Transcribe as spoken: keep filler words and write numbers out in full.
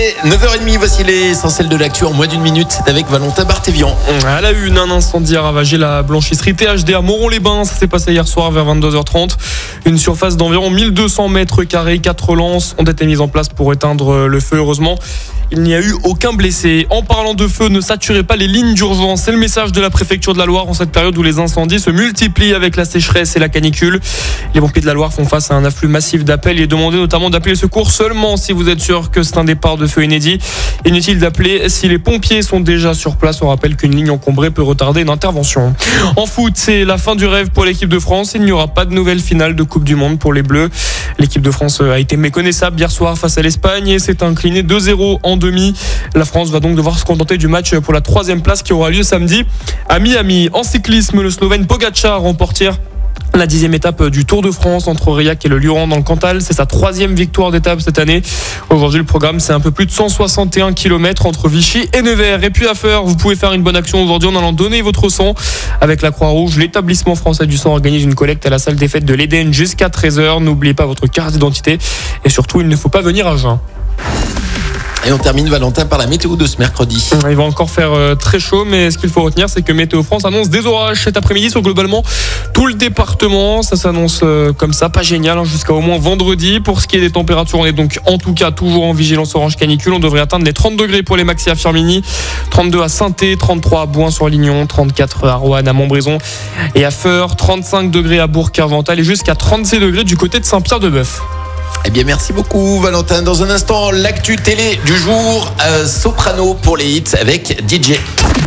neuf heures trente, voici l'essentiel de l'actu en moins d'une minute. C'est avec Valentin Barthévian. À la une, un incendie a ravagé la blanchisserie T H D à Moron-les-Bains. Ça s'est passé hier soir vers vingt-deux heures trente. Une surface d'environ mille deux cents mètres carrés. Quatre lances ont été mises en place pour éteindre le feu. Heureusement, il n'y a eu aucun blessé. En parlant de feu, ne saturez pas les lignes d'urgence. C'est le message de la préfecture de la Loire en cette période où les incendies se multiplient avec la sécheresse et la canicule. Les pompiers de la Loire font face à un afflux massif d'appels et demandez notamment d'appeler le secours seulement si vous êtes sûr que c'est un départ de feu inédit. Inutile d'appeler si les pompiers sont déjà sur place. On rappelle qu'une ligne encombrée peut retarder une intervention. En foot, c'est la fin du rêve pour l'équipe de France. Il n'y aura pas de nouvelle finale de Coupe du Monde pour les Bleus. L'équipe de France a été méconnaissable hier soir face à l'Espagne et s'est inclinée deux zéro en demi. La France va donc devoir se contenter du match pour la troisième place qui aura lieu samedi à Miami. En cyclisme, le Slovène Pogačar remporte hier la dixième étape du Tour de France entre Aurillac et le Luran dans le Cantal. C'est sa troisième victoire d'étape cette année. Aujourd'hui, le programme, c'est un peu plus de cent soixante et un kilomètres entre Vichy et Nevers. Et puis à faire, vous pouvez faire une bonne action aujourd'hui en allant donner votre sang. Avec la Croix-Rouge, l'établissement français du sang organise une collecte à la salle des fêtes de l'Éden jusqu'à treize heures. N'oubliez pas votre carte d'identité. Et surtout, il ne faut pas venir à jeun. Et on termine, Valentin, par la météo de ce mercredi. Il va encore faire euh, très chaud, mais ce qu'il faut retenir, c'est que Météo France annonce des orages cet après-midi sur globalement tout le département. Ça s'annonce euh, comme ça, pas génial, hein, jusqu'à au moins vendredi. Pour ce qui est des températures, on est donc en tout cas toujours en vigilance orange canicule. On devrait atteindre les trente degrés pour les maxi à Firminy, trente-deux à Sainté, trente-trois à Bouin-sur-Lignon, trente-quatre à Roanne, à Montbrison et à Feur, trente-cinq degrés à Bourg-Carvental et jusqu'à trente-six degrés du côté de Saint-Pierre-de-Bœuf. Eh bien, merci beaucoup, Valentin. Dans un instant, l'actu télé du jour, euh, Soprano pour les hits avec D J.